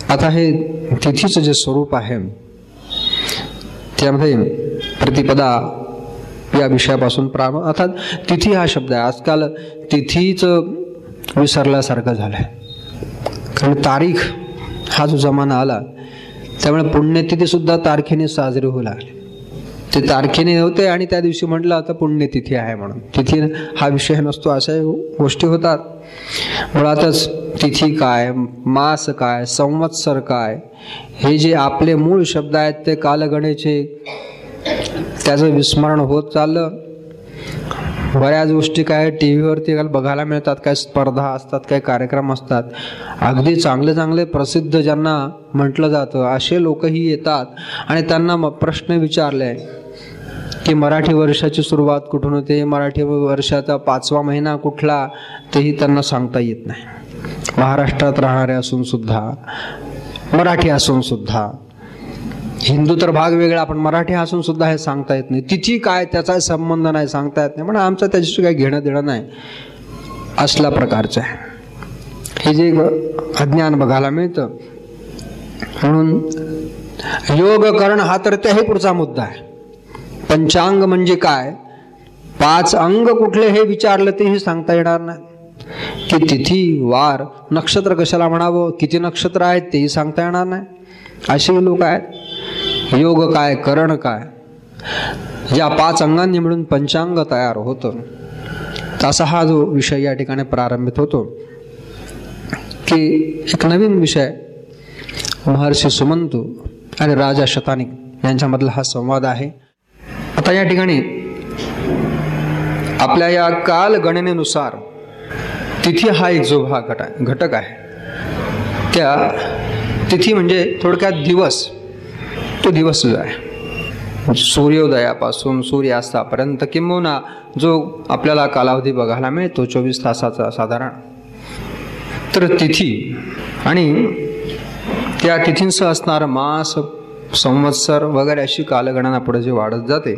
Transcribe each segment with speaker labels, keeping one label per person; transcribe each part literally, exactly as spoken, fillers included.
Speaker 1: आता हे तिथीचं जे स्वरूप आहे त्यामध्ये प्रतिपदा या विषयापासून प्रारंभ, अर्थात तिथी हा शब्द आहे. आजकाल तिथीच विसरल्यासारखं झालंय, कारण तारीख हा जो जमाना आला त्यामुळे पुण्यतिथी सुद्धा तारखेने साजरी होऊ लागली. ते तारखेने होते आणि त्या दिवशी म्हटलं आता पुण्यतिथी आहे म्हणून. तिथी हा विषय नसतो, अशा गोष्टी होतात. मुळातच तिथी काय, मास काय, संवत्सर काय, हे जे आपले मूळ शब्द आहेत ते कालगणेचे, त्याचं विस्मरण होत चाललं. बऱ्याच गोष्टी काय टी व्हीवरती बघायला मिळतात, काय स्पर्धा असतात, काय कार्यक्रम असतात. अगदी चांगले चांगले प्रसिद्ध ज्यांना म्हटलं जातं असे लोकही येतात आणि त्यांना प्रश्न विचारले की मराठी वर्षाची सुरुवात कुठून होते, मराठी वर्षाचा पाचवा महिना कुठला, तेही त्यांना सांगता येत नाही. महाराष्ट्रात राहणारे असून सुद्धा, मराठी असून सुद्धा, हिंदू तर भाग वेगळा, पण मराठी असून सुद्धा हे सांगता येत नाही. तिथी काय त्याचा संबंध नाही, सांगता येत नाही. पण आमचं त्याच्याशी काही घेणं देणं नाही, असला प्रकारचं आहे. हे जे अज्ञान बघायला मिळतं. म्हणून योगकरण हा तर त्याही पुढचा मुद्दा आहे. पंचांग म्हणजे काय, पाच अंग कुठले हे विचारलं तेही सांगता येणार नाही. की तिथी, वार, नक्षत्र कशाला म्हणावं, किती नक्षत्र आहेत तेही सांगता येणार नाही. असे लोक आहेत. योग काय, करण काय, या पाच अंगांनी मिळून पंचांग तयार होतं. असा हा जो विषय या ठिकाणी प्रारंभित होतो की एक नवीन विषय महर्षी सुमंतू आणि राजा शतानिक यांच्यामधला हा संवाद आहे. आता या ठिकाणी आपल्या या काल गणनेनुसार तिथी हा एक जो हा घट आहे घटक आहे, त्या तिथी म्हणजे थोडक्यात दिवस. तो दिवस जो आहे सूर्योदयापासून सूर्यास्तापर्यंत किंबहुना जो आपल्याला कालावधी बघायला मिळतो चोवीस तासाचा साधारण, तर तिथी आणि त्या तिथींसह असणारं मास, संवत्सर वगैरे अशी कालगणना पुढे जे वाढत जाते.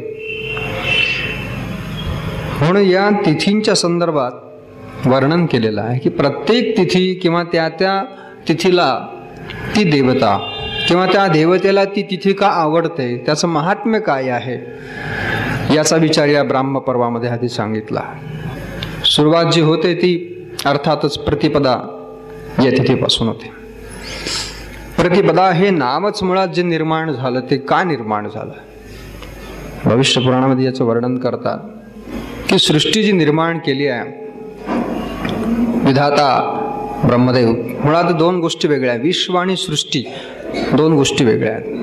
Speaker 1: म्हणून या तिथींच्या संदर्भात वर्णन केलेलं आहे की प्रत्येक तिथी किंवा त्या त्या तिथीला ती देवता किंवा त्या देवतेला ती तिथी का आवडते, त्याचं महात्म्य काय आहे, याचा विचार या ब्राह्म पर्वामध्ये आधी सांगितला. सुरुवात जी होते ती अर्थातच प्रतिपदा या तिथीपासून होते. प्रतिपदा हे नामच मुळात जे निर्माण झालं ते का निर्माण झालं, भविष्य पुराणामध्ये याचं वर्णन करतात की सृष्टी जी निर्माण केली आहे विधाता ब्रह्मदेव, मुळात दोन गोष्टी वेगळ्या, विश्व आणि सृष्टी दोन गोष्टी वेगळ्या आहेत.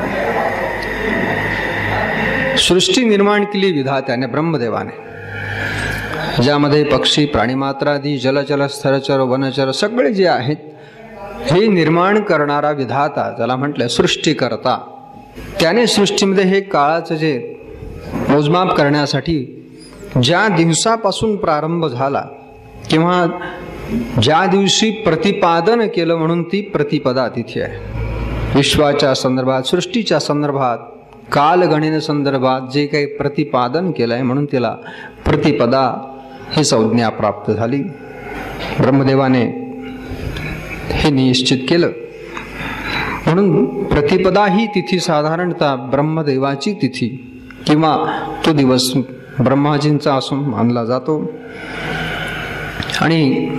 Speaker 1: सृष्टी निर्माण केली विधात्याने, ब्रह्मदेवाने, ज्यामध्ये पक्षी, प्राणीमात्रादी, जलचर, स्थरचर, वनचर सगळे जे आहेत हे निर्माण करणारा विधाता, ज्याला म्हटलं सृष्टीकर्ता, त्याने सृष्टीमध्ये हे काळाचं जे मोजमाप करण्यासाठी ज्या दिवसापासून प्रारंभ झाला किंवा ज्या दिवशी प्रतिपादन केलं म्हणून ती प्रतिपदा तिथी आहे. विश्वाच्या संदर्भात, सृष्टीच्या संदर्भात, कालगणने संदर्भात जे काही प्रतिपादन केलं आहे म्हणून तिला प्रतिपदा ही संज्ञा प्राप्त झाली. ब्रह्मदेवाने हे निश्चित केलं. म्हणून प्रतिपदा ही तिथी साधारणतः ब्रह्मदेवाची तिथी किंवा तो दिवस ब्रह्माजींचा असून मानला जातो. आणि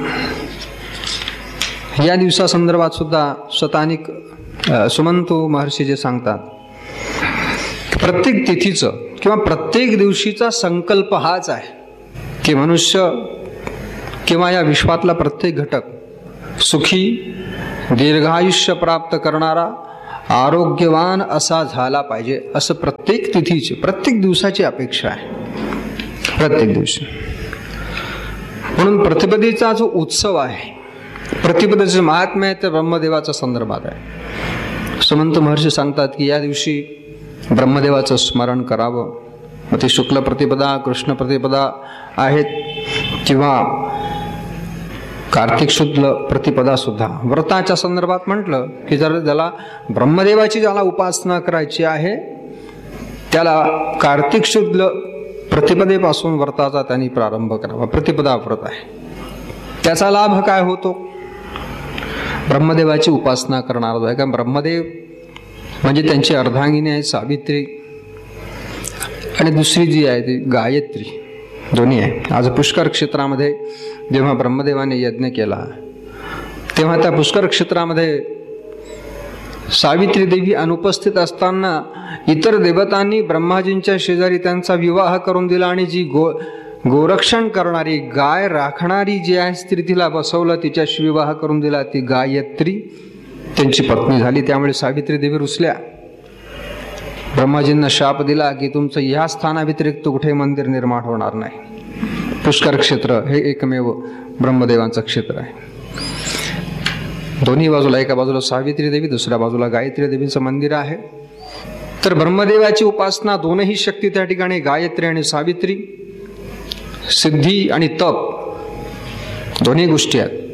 Speaker 1: या दिवसासंदर्भात सुद्धा शतानिक सुमंतू महर्षी जे सांगतात, प्रत्येक तिथीचं किंवा प्रत्येक दिवशीचा संकल्प हाच आहे की मनुष्य किंवा या विश्वातला प्रत्येक घटक सुखी, दीर्घायुष्य प्राप्त करणारा, आरोग्यवान असा झाला पाहिजे, असं प्रत्येक तिथीची, प्रत्येक दिवसाची अपेक्षा आहे, प्रत्येक दिवशी. म्हणून प्रतिपदेचा जो उत्सव आहे, प्रतिपदेचे महात्म्य आहे ते ब्रह्मदेवाच्या संदर्भात आहे. सुमंत महर्षी सांगतात की या दिवशी ब्रह्मदेवाचं स्मरण करावं. मग ते शुक्ल प्रतिपदा, कृष्ण प्रतिपदा आहेत किंवा कार्तिक शुद्ध प्रतिपदा सुद्धा. व्रताच्या संदर्भात म्हटलं की जर ज्याला ब्रह्मदेवाची ज्याला उपासना करायची आहे त्याला कार्तिक शुद्ध प्रतिपदेपासून व्रताचा त्यांनी प्रारंभ करावा. प्रतिपदा व्रत आहे, त्याचा लाभ काय होतो, ब्रह्मदेवाची उपासना करणार आहे. कारण ब्रह्मदेव म्हणजे त्यांची अर्धांगिनी आहे सावित्री, आणि दुसरी जी आहे ती गायत्री, दोन्ही आहे. आज पुष्कर क्षेत्रामध्ये जेव्हा ब्रह्मदेवाने यज्ञ केला तेव्हा त्या पुष्कर क्षेत्रामध्ये सावित्री देवी अनुपस्थित असताना इतर देवतांनी ब्रह्माजींच्या शेजारी त्यांचा विवाह करून दिला, आणि जी गो गोरक्षण करणारी गाय राखणारी जी आहे स्त्री तिला बसवलं, तिच्याशी विवाह करून दिला, ती गायत्री त्यांची पत्नी झाली. त्यामुळे सावित्री देवी रुसल्या, ब्रह्माजींना शाप दिला की तुमचं या स्थानाव्यतिरिक्त कुठे मंदिर निर्माण होणार नाही. पुष्कर क्षेत्र हे एकमेव ब्रह्मदेवांचं क्षेत्र आहे. दोन्ही बाजूला, एका बाजूला सावित्री देवी, दुसऱ्या बाजूला गायत्री देवीचं मंदिर आहे. तर ब्रह्मदेवाची उपासना, दोनही शक्ती त्या ठिकाणी, गायत्री आणि सावित्री, सिद्धी आणि तप, दोन्ही गोष्टी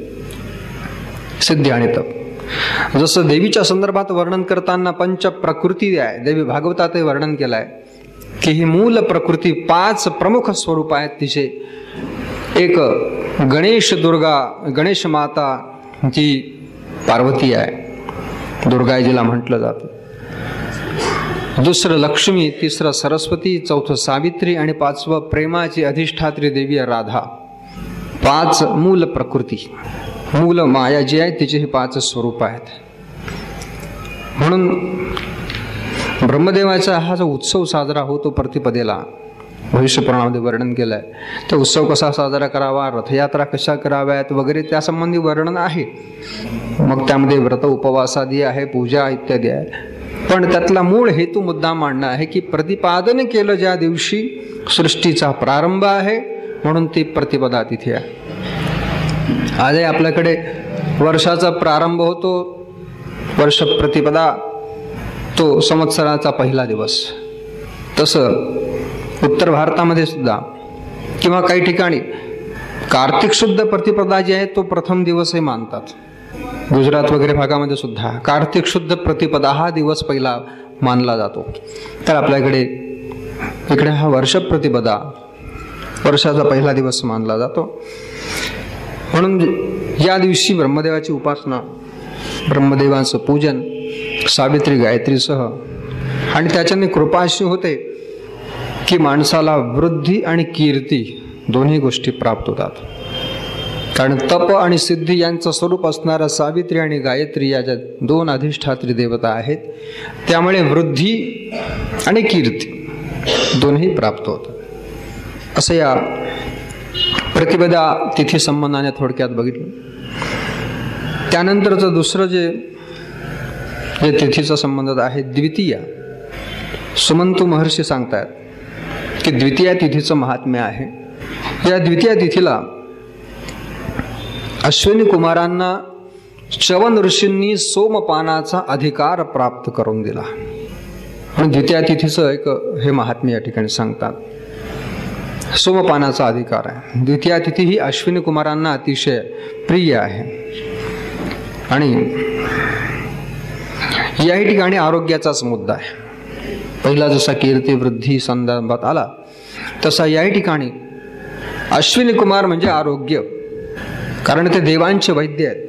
Speaker 1: आहेत, सिद्धी आणि तप. जसं देवीच्या संदर्भात वर्णन करताना पंच प्रकृती आहे, देवी भागवतात वर्णन केलंय की ही मूल प्रकृती पाच प्रमुख स्वरूप आहेत तिचे. एक गणेश दुर्गा, गणेश माता जी पार्वती आहे, दुर्गा जिला म्हटलं जातं. दुसरं लक्ष्मी, तिसरं सरस्वती, चौथं सावित्री, आणि पाचवं प्रेमाची अधिष्ठात्री देवी राधा. पाच मूल प्रकृती, मूल माया जी आहे तिचे हे पाच स्वरूप आहेत. म्हणून ब्रह्मदेवाचा हा जो उत्सव साजरा होतो प्रतिपदेला, भविष्य पुराणामध्ये वर्णन केलंय. तो उत्सव कसा साजरा करावा, रथयात्रा कशा कराव्यात वगैरे त्यासंबंधी वर्णन आहे. मग त्यामध्ये व्रत उपवासादी आहे, पूजा इत्यादी आहे. पण त्यातला मूळ हेतू मुद्दा मांडणं आहे की प्रतिपादन केलं ज्या दिवशी सृष्टीचा प्रारंभ आहे, म्हणून ती प्रतिपदा तिथी आहे. आज आपल्याकडे वर्षाचा प्रारंभ होतो, वर्ष प्रतिपदा, तो संवत्सराचा पहिला दिवस. तसं उत्तर भारतामध्ये सुद्धा किंवा काही ठिकाणी कार्तिक शुद्ध प्रतिपदा जी आहे तो प्रथम दिवस हे मानतात. गुजरात वगैरे भागामध्ये सुद्धा कार्तिक शुद्ध प्रतिपदा हा दिवस पहिला मानला जातो. तर आपल्याकडे इकडे हा वर्ष प्रतिपदा, वर्षाचा पहिला दिवस मानला जातो. म्हणून या दिवशी ब्रह्मदेवाची उपासना, ब्रह्मदेवांचं पूजन सावित्री गायत्रीसह, आणि त्याच्याने कृपा अशी होते की माणसाला वृद्धी आणि कीर्ती दोन्ही गोष्टी प्राप्त होतात. कारण तप आणि सिद्धी यांचं स्वरूप असणाऱ्या सावित्री आणि गायत्री या ज्या दोन अधिष्ठात्री देवता आहेत, त्यामुळे वृद्धी आणि कीर्ती दोन्ही प्राप्त होतात. असं या प्रतिपदा तिथी संबंधाने थोडक्यात बघितलं. त्यानंतरचं दुसरं जे जे तिथीचा संबंध आहे द्वितीया, सुमंतू महर्षी सांगतात की द्वितीया तिथीचं महात्म्य आहे. या द्वितीया तिथीला अश्विनी कुमारांना च्यवन ऋषींनी सोमपानाचा अधिकार प्राप्त करून दिला. म्हणून द्वितीया तिथीचं एक हे महात्म्य या ठिकाणी सांगतात. सोमपानाचा अधिकार आहे. द्वितीया तिथी ही अश्विनी कुमारांना अतिशय प्रिय आहे. आणि याही ठिकाणी आरोग्याचाच मुद्दा आहे. पहिला जसा कीर्ती वृद्धी संदर्भात आला, तसा याही ठिकाणी अश्विनी कुमार म्हणजे आरोग्य, कारण ते देवांचे वैद्य आहेत.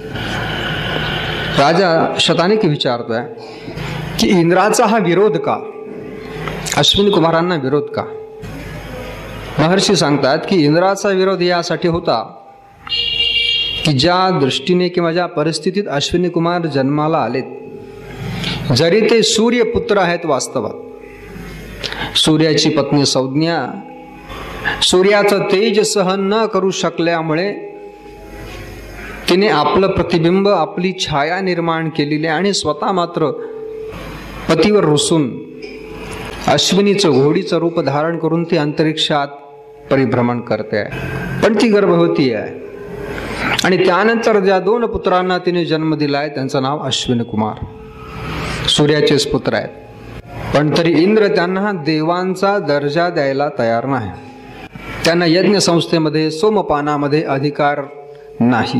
Speaker 1: राजा शतानिक विचारतोय की इंद्राचा हा विरोध का, अश्विनी कुमारांना विरोध का? महर्षी सांगतात की इंद्राचा विरोध यासाठी होता की ज्या दृष्टीने किंवा ज्या परिस्थितीत अश्विनी कुमार जन्माला आलेत, जरी ते सूर्यपुत्र आहेत वास्तवात, सूर्याची पत्नी संज्ञा सूर्याचं तेज सहन न करू शकल्यामुळे तिने आपलं प्रतिबिंब, आपली छाया निर्माण केलेली आणि स्वतः मात्र पतीवर रुसून अश्विनीचं घोडीचं रूप धारण करून ती अंतरिक्षात परिभ्रमण करते आहे. पण ती गर्भवती आहे. आणि त्यानंतर ज्या दोन पुत्रांना तिने जन्म दिलाय त्यांचं नाव अश्विनी कुमार, सूर्याचेच पुत्र आहेत. पण तरी इंद्र त्यांना देवांचा दर्जा द्यायला तयार नाही. त्यांना यज्ञ संस्थेमध्ये सोमपानामध्ये अधिकार नाही.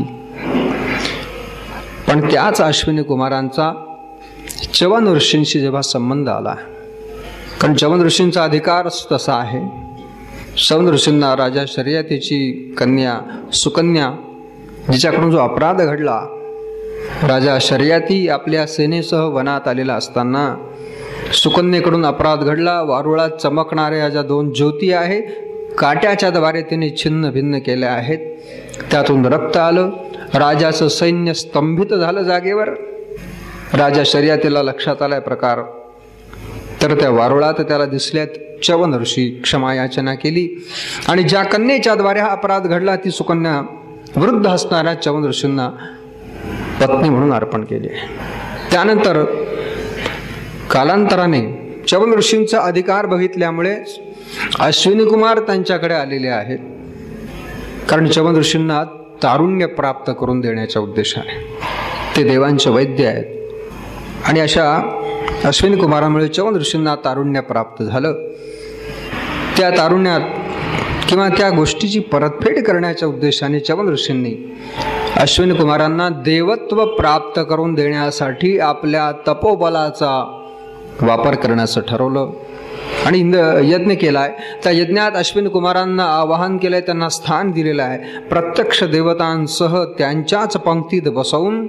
Speaker 1: पण त्याच अश्विनी कुमारांचा च्यवन ऋषींशी जेव्हा संबंध आला, कारण च्यवन ऋषींचा अधिकार तसा आहे, च्यवन ऋषींना राजा शर्यतीची कन्या सुकन्या जिच्याकडून जो अपराध घडला राजा शर्यती आपल्या सेनेसह वनात आलेला असताना सुकन्येकडून अपराध घडला. वारुळात चमकणाऱ्या ज्या दोन ज्योती आहे काट्याच्या द्वारे तिने छिन्न भिन्न केल्या आहेत. त्यातून रक्त आलं. राजाचं सैन्य स्तंभित झालं जागेवर. राजा शर्यतीला लक्षात आलाय प्रकार, तर त्या वारुळात त्याला दिसल्यात च्यवन ऋषी. क्षमा याचना केली आणि ज्या कन्येच्या द्वारे हा अपराध घडला ती सुकन्या वृद्ध असणाऱ्या च्यवन ऋषींना पत्नी म्हणून अर्पण केली. त्यानंतर कालांतराने च्यवन ऋषींचा अधिकार बघितल्यामुळे अश्विनी कुमार त्यांच्याकडे आलेले आहेत, कारण च्यवन ऋषींना तारुण्य प्राप्त करून देण्याच्या उद्देशाने. ते देवांचे वैद्य आहेत आणि अशा अश्विनी कुमारामुळे च्यवन ऋषींना तारुण्य प्राप्त झालं. त्या तारुण्यात किंवा त्या गोष्टीची परतफेड करण्याच्या उद्देशाने च्यवन ऋषींनी अश्विनी कुमारांना देवत्व प्राप्त करून देण्यासाठी आपल्या तपोबलाचा वापर करण्याचं ठरवलं आणि यज्ञ केलाय. त्या यज्ञात अश्विनी कुमारांना आवाहन केलंय, त्यांना स्थान दिलेलं आहे. प्रत्यक्ष देवतांसह त्यांच्याच पंक्तीत बसवून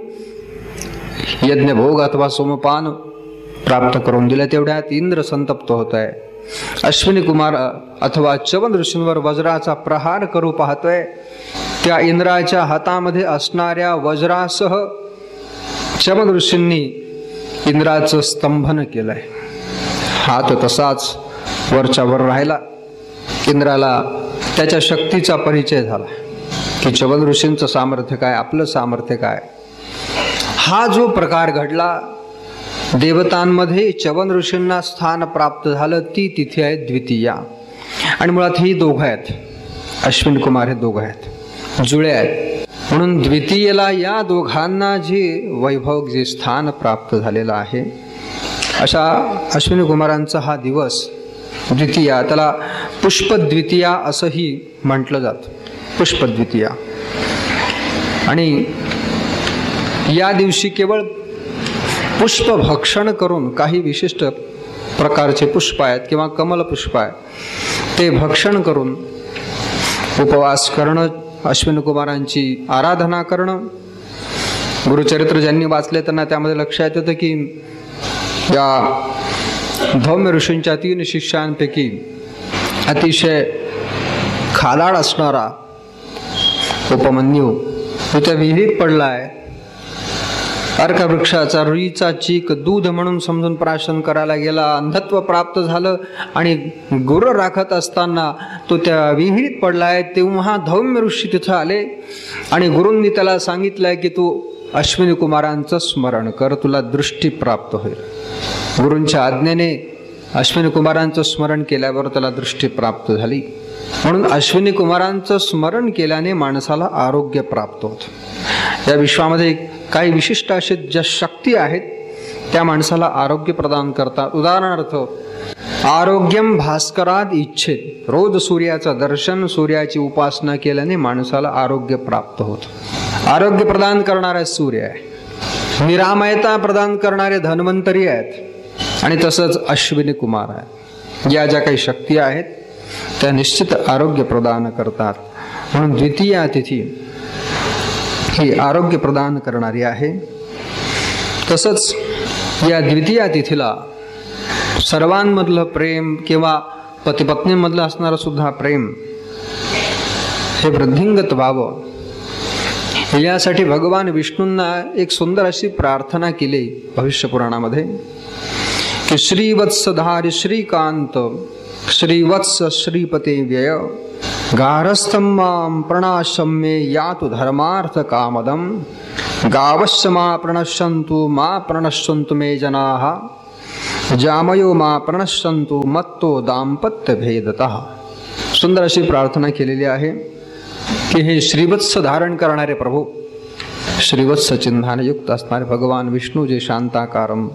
Speaker 1: यज्ञभोग अथवा सोमपान प्राप्त करून दिलं. तेवढ्यात इंद्र संतप्त होत आहे. अश्विनी कुमार अथवा च्यवन ऋषींवर वज्राचा प्रहार करू पाहतोय. त्या इंद्राच्या हातामध्ये असणाऱ्या वज्रासह च्यवन ऋषींनी इंद्राचं स्तंभन केलंय. हात तसाच वरच्या वर राहिला. इंद्राला त्याच्या शक्तीचा परिचय झाला की च्यवन ऋषींचं सामर्थ्य काय, आपलं सामर्थ्य काय. हा जो प्रकार घडला, देवतांमध्ये च्यवन ऋषींना स्थान प्राप्त झालं, ती तिथी आहे द्वितीया. आणि मुळात ही दोघं आहेत, अश्विनी कुमार हे दोघं आहेत, जुळे आहेत. म्हणून द्वितीयेला या दोघांना जे वैभव, जे स्थान प्राप्त झालेलं आहे, अशा अश्विनी कुमारांचा हा दिवस द्वितीया, त्याला पुष्पद्वितीया असंही म्हटलं जातं. पुष्पद्वितीया. आणि या दिवशी केवळ पुष्पभक्षण करून, काही विशिष्ट प्रकारचे पुष्प आहेत किंवा कमल पुष्प आहे ते भक्षण करून उपवास करणं, अश्विनी कुमारांची आराधना करणं. गुरुचरित्र ज्यांनी वाचले त्यांना त्यामध्ये लक्षात येतं की या धौम्य ऋषींच्या तीन शिष्यांपैकी अतिशय खालाड असणारा उपमन्यू तो त्या विहिरीत पडलाय. अर्कवृक्षाचा रुईचा चीक दूध म्हणून समजून प्राशन करायला गेला. अंधत्व प्राप्त झालं आणि गुरु राखत असताना तो त्या विहिरीत पडलाय. तेव्हा धौम्य ऋषी तिथं आले आणि गुरूंनी त्याला सांगितलंय की तू अश्विनी कुमारांचं स्मरण कर, तुला दृष्टी प्राप्त होईल. गुरूंच्या आज्ञेने अश्विनी कुमारांचं स्मरण केल्यावर त्याला दृष्टी प्राप्त झाली. म्हणून अश्विनी कुमारांचं स्मरण केल्याने माणसाला आरोग्य प्राप्त होतं. या विश्वामध्ये काही विशिष्ट असे ज्या शक्ती आहेत त्या माणसाला आरोग्य प्रदान करतात. उदाहरणार्थ, आरोग्यम भास्करात इच्छेत. रोज सूर्याचं दर्शन, सूर्याची उपासना केल्याने माणसाला आरोग्य प्राप्त होतं. आरोग्य प्रदान करणारे सूर्य आहे. निरामयता प्रदान करणारे धन्वंतरी आहेत आणि तसंच अश्विनी कुमार आहेत. या ज्या काही शक्ती आहेत त्या निश्चित आरोग्य प्रदान करतात. म्हणून द्वितीया तिथी ही आरोग्य प्रदान करणारी आहे. तसंच या द्वितीया तिथीला सर्वांमधलं प्रेम किंवा पतिपत्नींमधलं असणारं सुद्धा प्रेम हे वृद्धिंगत व्हावं, यासाठी भगवान विष्णूंना एक सुंदर अशी प्रार्थना केली भविष्य पुराणामध्ये की श्रीवत्सधारी श्रीकांत श्रीवत्स श्रीपते व्यय गारस्थं मां प्रणाशम्ये यातु धर्मार्थ कामदं गावस्य मा प्रणश्यन्तु मा प्रणश्यन्तु मे जनाः जामयो मा प्रणश्यन्तु मत्तो दाम्पत्य भेदतः. सुंदर अशी प्रार्थना केलेली आहे की हे श्रीवत्स धारण करणारे प्रभू, श्रीवत्स चिन्हाने युक्त असणारे भगवान विष्णू, जे शांताकारम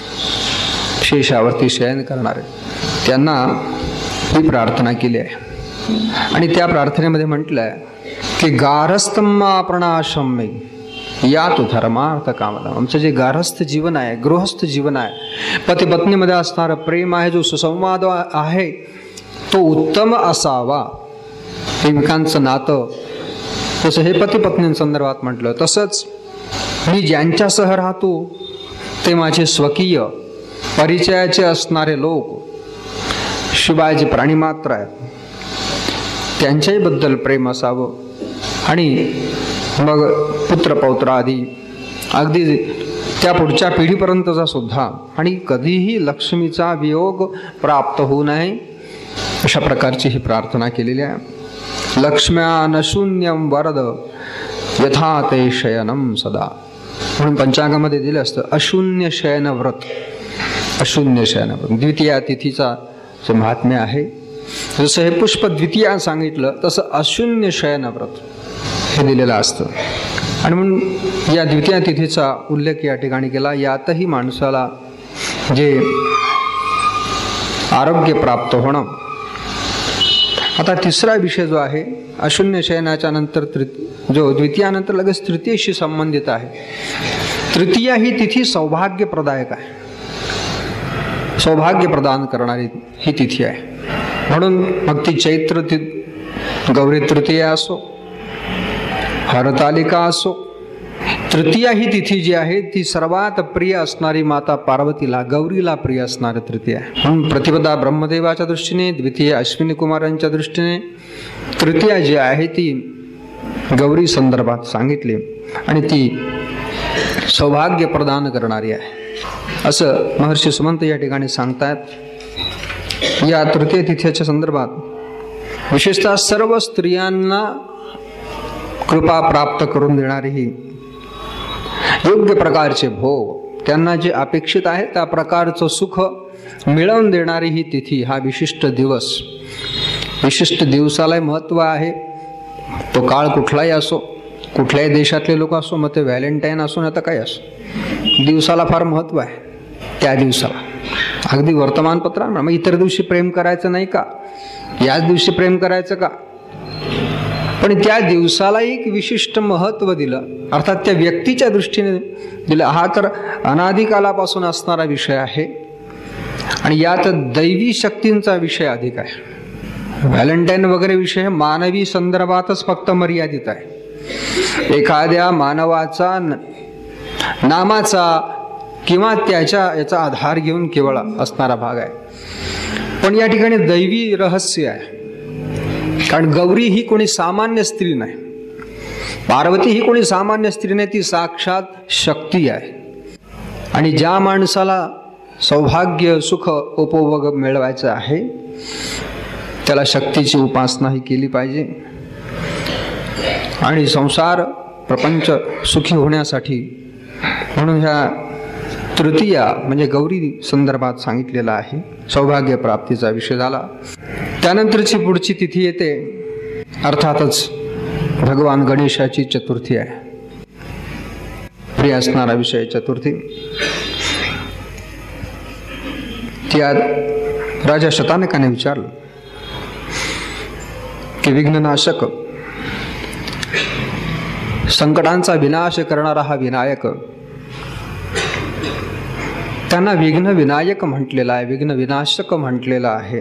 Speaker 1: शेषावरती शयन करणारे, त्यांना ही प्रार्थना केली आहे. आणि त्या प्रार्थनेमध्ये म्हटलंय की गारस्थम्मा प्रणाशम्ये यातु धर्मार्थ कामदम. आमचं जे गारस्थ जीवन आहे, गृहस्थ जीवन आहे, पती पत्नीमध्ये असणारं प्रेम आहे, जो सुसंवाद आहे, तो उत्तम असावा. प्रेमिकांचं नातं, तसं हे पती पत्नींसंदर्भात म्हटलं. तसंच मी ज्यांच्यासह राहतो ते माझे स्वकीय परिचयाचे असणारे लोक, शिवाय जे प्राणी मात्र आहेत त्यांच्याही बद्दल प्रेम असावं. आणि मग पुत्र पौत्र आदी अगदी त्या पुढच्या पिढीपर्यंतचा सुद्धा, आणि कधीही लक्ष्मीचा वियोग प्राप्त होऊ नये अशा प्रकारची ही प्रार्थना केलेली आहे. लक्ष्म्या न शून्यम वरद यथा ते शयनम सदा, म्हणून पंचांगामध्ये दिलं असतं अशून्य शयन व्रत. अशून्य शयन व्रत द्वितीया तिथीचा जे महात्म्य आहे, जसं हे पुष्प द्वितीया सांगितलं तसं अशून्य शयन व्रत हे दिलेलं असतं. आणि म्हणून या द्वितीया तिथीचा उल्लेख या ठिकाणी केला. यातही माणसाला जे आरोग्य प्राप्त होणं. आता तिसरा विषय जो आहे अशून्य शयनाच्या नंतर जो द्वितीयानंतर लगेच तृतीयशी संबंधित आहे. तृतीया ही तिथी सौभाग्यप्रदायक आहे, सौभाग्य प्रदान करणारी ही तिथी आहे. म्हणून मग ती चैत्र ति गौरी तृतीया असो, हरतालिका असो, तृतीया ही तिथी जी आहे ती सर्वात प्रिय असणारी माता पार्वतीला, गौरीला प्रिय असणारी तृतीया आहे. म्हणून प्रतिपदा ब्रह्मदेवाच्या दृष्टीने, द्वितीय अश्विनी कुमारांच्या दृष्टीने तृतीया जी आहे ती गौरी संदर्भात सांगितली आणि ती सौभाग्य प्रदान करणारी आहे असं महर्षी सुमंत या ठिकाणी सांगतात. या तृतीय तिथीच्या संदर्भात विशेषतः सर्व स्त्रियांना कृपा प्राप्त करून देणारी ही योग्य प्रकारचे भोग, त्यांना जे अपेक्षित आहे त्या प्रकारचं सुख मिळवून देणारी ही तिथी, हा विशिष्ट दिवस. विशिष्ट दिवसाला महत्त्व आहे. तो काळ कुठलाही असो, कुठल्याही देशातले लोक असो, मग ते व्हॅलेंटाईन असो ना तर काही असो, दिवसाला फार महत्त्व आहे. त्या दिवसाला अगदी वर्तमानपत्रांना मग इतर दिवशी प्रेम करायचं नाही का, याच दिवशी प्रेम करायचं का, पण त्या दिवसाला एक विशिष्ट महत्त्व दिलं, अर्थात त्या व्यक्तीच्या दृष्टीने दिलं. हा तर अनादिकालापासून असणारा विषय आहे आणि यात दैवी शक्तींचा विषय अधिक आहे. व्हॅलेंटाईन वगैरे विषय मानवी संदर्भातच फक्त मर्यादित आहे. एखाद्या मानवाचा नामाचा किंवा त्याच्या याचा आधार घेऊन केवळ असणारा भाग आहे. पण या ठिकाणी दैवी रहस्य आहे, कारण गौरी ही कोणी सामान्य स्त्री नाही, पार्वती ही कोणी सामान्य स्त्री नाही, ती साक्षात शक्ती आहे. आणि ज्या माणसाला सौभाग्य सुख उपभोग मिळवायचं आहे त्याला शक्तीची उपासना ही केली पाहिजे. आणि संसार प्रपंच सुखी होण्यासाठी म्हणून ह्या तृतीया म्हणजे गौरी संदर्भात सांगितलेला आहे. सौभाग्य प्राप्तीचा विषय झाला. त्यानंतरची पुढची तिथी येते अर्थातच भगवान गणेशाची चतुर्थी आहे. प्रिय असणारा विषय चतुर्थी. त्यात राजा शतानकाने विचारलं की विघ्ननाशक, संकटांचा विनाश करणारा हा विनायक, त्यांना विघ्न विनायक म्हटलेला आहे, विघ्न विनाशक म्हटलेला आहे.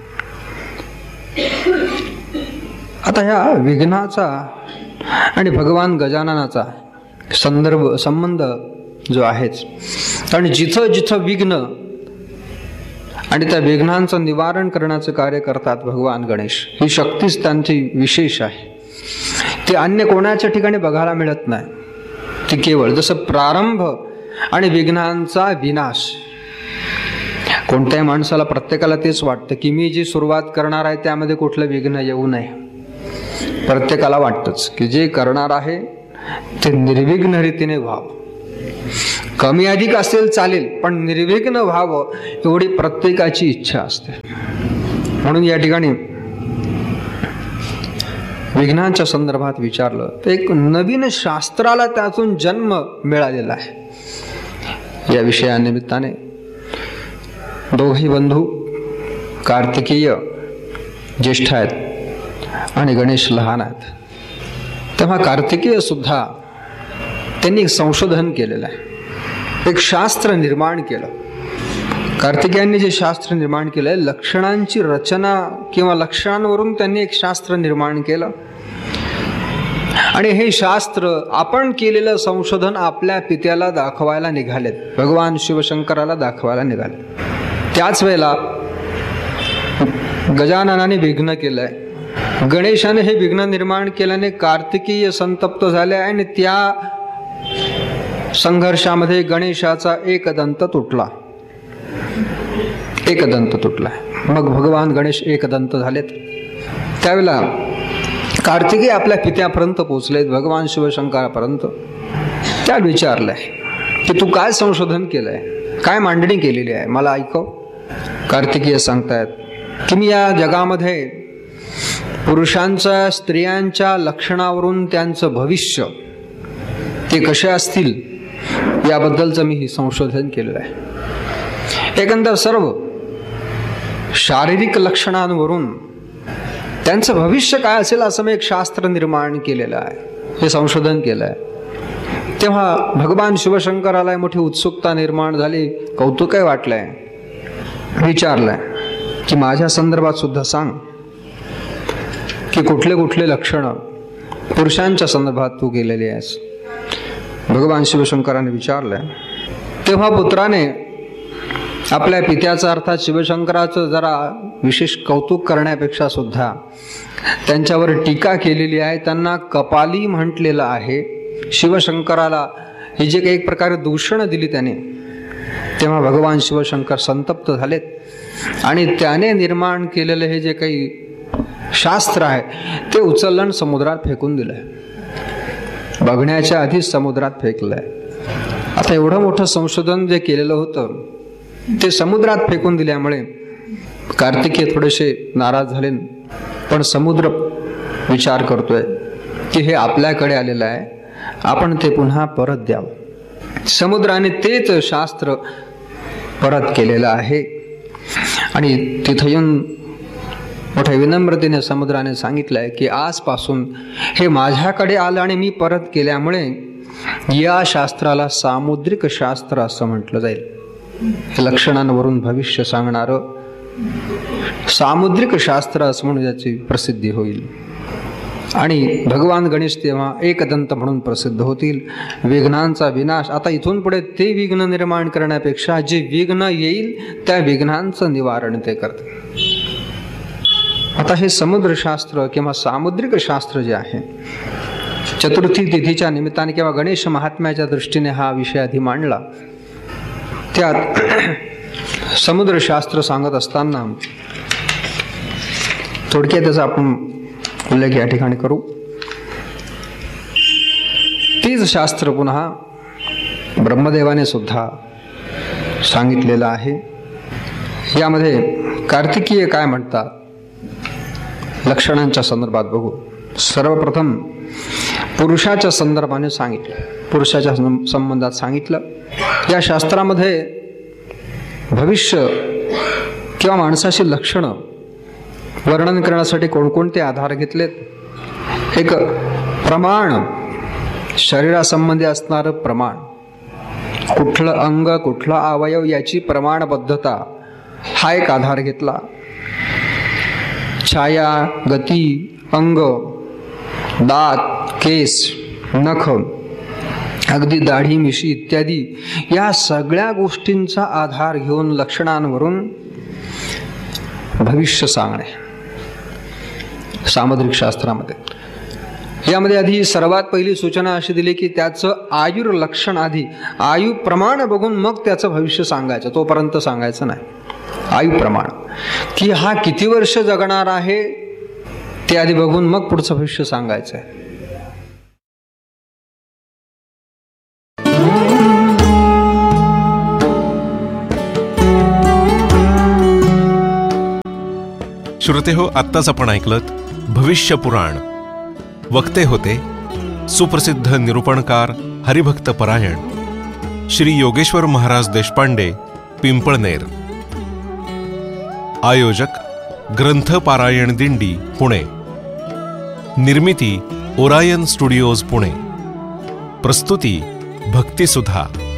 Speaker 1: आता ह्या विघ्नाचा आणि भगवान गजाननाचा संदर्भ संबंध जो आहेच, कारण जिथं जिथं विघ्न आणि त्या विघ्नांचं निवारण करण्याचं कार्य करतात भगवान गणेश, ही शक्तीच त्यांची विशेष आहे. ते अन्य कोणाच्या ठिकाणी बघायला मिळत नाही. ती केवळ जसं प्रारंभ आणि विघ्नांचा विनाश. कोणत्याही माणसाला प्रत्येकाला तेच वाटतं की मी जी सुरुवात करणार आहे त्यामध्ये कुठलं विघ्न येऊ नये. प्रत्येकाला वाटतंच की जे करणार आहे ते निर्विघ्न रीतीने व्हावं. कमी अधिक असेल चालेल, पण निर्विघ्न व्हावं एवढी प्रत्येकाची इच्छा असते. म्हणून या ठिकाणी विघ्नांच्या संदर्भात विचारलं तर एक नवीन शास्त्राला त्यातून जन्म मिळालेला आहे. या विषयानिमित्ताने दोघही बंधू कार्तिकेय ज्येष्ठ आहेत आणि गणेश लहान आहेत. तेव्हा कार्तिकेय सुद्धा त्यांनी एक संशोधन केलेलं आहे, एक शास्त्र निर्माण केलं. कार्तिकेयांनी जे शास्त्र निर्माण केलंय, लक्षणांची रचना किंवा लक्षणांवरून त्यांनी एक शास्त्र निर्माण केलं आणि हे शास्त्र आपण केलेलं संशोधन आपल्या पित्याला दाखवायला निघालेत, भगवान शिवशंकराला दाखवायला निघाले. त्याच वेळेला गजाननाने विघ्न केलंय, गणेशाने हे विघ्न निर्माण केल्याने कार्तिकीय संतप्त झाले आणि त्या संघर्षामध्ये गणेशाचा एक दंत तुटला, एक दंत तुटला. मग भगवान गणेश एक दंत झालेत. त्यावेळेला कार्तिकी आपल्या पित्यापर्यंत पोचलेत, भगवान शिवशंकरापर्यंत. त्या विचारलंय की तू काय संशोधन केलंय, काय मांडणी केलेली आहे, मला ऐकव. कार्तिकीय सांगतायत की मी या जगामध्ये पुरुषांच्या स्त्रियांच्या लक्षणावरून त्यांचं भविष्य ते कसे असतील याबद्दलचं मी संशोधन केलेलं आहे. एकंदर सर्व शारीरिक लक्षणांवरून त्यांचं भविष्य काय असेल असं मी एक शास्त्र निर्माण केलेलं आहे, हे संशोधन केलं आहे. तेव्हा भगवान शिवशंकराला मोठी उत्सुकता निर्माण झाली, कौतुकही वाटलंय. विचारलंय की माझ्या संदर्भात सुद्धा सांग की कुठले कुठले लक्षण पुरुषांच्या संदर्भात तू केलेली आहेस. भगवान शिवशंकराने विचारलंय. तेव्हा पुत्राने आपल्या पित्याचा अर्थात शिवशंकराचं जरा विशेष कौतुक करण्यापेक्षा सुद्धा त्यांच्यावर टीका केलेली आहे. त्यांना कपाली म्हटलेलं आहे. शिवशंकराला ही जे काही एक प्रकारे दूषण दिली त्याने, तेव्हा भगवान शिवशंकर संतप्त झालेत आणि त्याने निर्माण केलेलं हे जे काही शास्त्र आहे ते उचललं समुद्रात फेकून दिलंय. बघण्याच्या आधीच समुद्रात फेकलंय. आता एवढं मोठं संशोधन जे केलेलं होतं ते समुद्रात फेकून दिल्यामुळे कार्तिकेय थोडेसे नाराज झाले. पण समुद्र विचार करतोय की हे आपल्याकडे आलेलं आहे, आपण ते पुन्हा परत द्यावं. समुद्राने तेच शास्त्र परत केलेलं आहे आणि तिथं येऊन मोठ्या विनम्रतेने समुद्राने सांगितलंय की आजपासून हे माझ्याकडे आलं आणि मी परत केल्यामुळे या शास्त्राला सामुद्रिक शास्त्र असं म्हटलं जाईल. हे लक्षणांवरून भविष्य सांगणारं सामुद्रिक शास्त्र असं म्हणून याची प्रसिद्धी होईल. आणि भगवान गणेश तेव्हा एकदंत म्हणून प्रसिद्ध होतील. विघ्नांचा विनाश. आता इथून पुढे ते विघ्न निर्माण करण्यापेक्षा जे विघ्न येईल त्या विघ्नांचं निवारण ते करते. आता हे समुद्रशास्त्र किंवा सामुद्रिक शास्त्र जे आहे, चतुर्थी तिथीच्या निमित्ताने किंवा गणेश महात्म्याच्या दृष्टीने हा विषय आधी मांडला. त्यात समुद्रशास्त्र सांगत असताना थोडक्यात त्याचा आपण उल्लेख या ठिकाणी करू. तीच शास्त्र पुन्हा ब्रह्मदेवाने सुद्धा सांगितलेलं आहे. यामध्ये कार्तिकीय काय म्हणतात लक्षणांच्या संदर्भात बघू. सर्वप्रथम पुरुषाच्या संदर्भाने सांगितलं, पुरुषाच्या संबंधात सांगितलं. या शास्त्रामध्ये भविष्य किंवा माणसाची लक्षणं वर्णन करण्यासाठी कोणकोणते आधार घेतलेत. एक प्रमाण, शरीरासंबंधी असणारं प्रमाण, कुठलं अंग कुठला अवयव याची प्रमाणबद्धता हा एक आधार घेतला. छाया, गती, अंग, दात, केस, नख, अगदी दाढी, मिशी इत्यादी या सगळ्या गोष्टींचा आधार घेऊन लक्षणांवरून भविष्य सांगणे सामुद्रिक शास्त्रामध्ये. यामध्ये आधी सर्वात पहिली सूचना अशी दिली की त्याचं आयुर लक्षण, आधी आयु प्रमाण बघून मग त्याचं भविष्य सांगायचं, तोपर्यंत सांगायचं नाही. आयु प्रमाण की हा किती वर्ष जगणार आहे ते आधी बघून मग पुढचं भविष्य सांगायचं आहे.
Speaker 2: श्रोते हो, आत्ताच आपण ऐकलत भविष्य पुराण. वक्ते होते सुप्रसिद्ध निरूपणकार हरिभक्त परायण श्री योगेश्वर महाराज देशपांडे, पिंपळनेर. आयोजक ग्रंथ पारायण दिंडी, पुणे. निर्मिती ओरायन स्टुडिओज, पुणे. प्रस्तुती भक्तिसुधा.